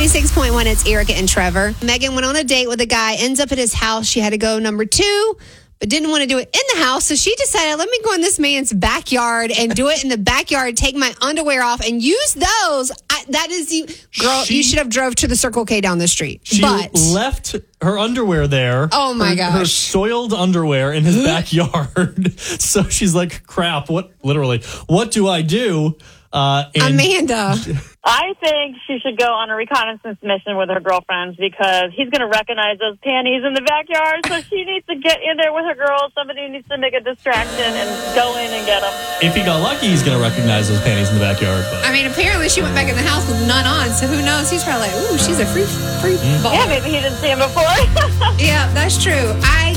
96.1, it's Erica and Trevor. Megan went on a date with a guy, ends up at his house. She had to go number 2, but didn't want to do it in the house. So she decided, let me go in this man's backyard and do it in the backyard, take my underwear off and use those. You should have drove to the Circle K down the street. She left her underwear there. Oh my gosh. Her soiled underwear in his backyard. So she's like, crap, what do I do? Amanda. I think she should go on a reconnaissance mission with her girlfriends because he's going to recognize those panties in the backyard. So she needs to get in there with her girls. Somebody needs to make a distraction and go in and get them. If he got lucky, he's going to recognize those panties in the backyard. But. I mean, apparently she went back in the house with none on. So who knows? He's probably like, ooh, she's a free ball. Yeah, maybe he didn't see him before. Yeah, that's true. I